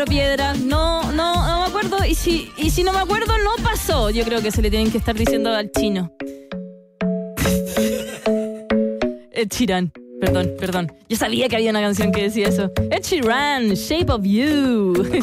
piedra. No me acuerdo. Y si no me acuerdo, no pasó. Yo creo que se le tienen que estar diciendo al chino. Ed Sheeran. Perdón. Yo sabía que había una canción que decía eso. Ed Sheeran, Shape of You.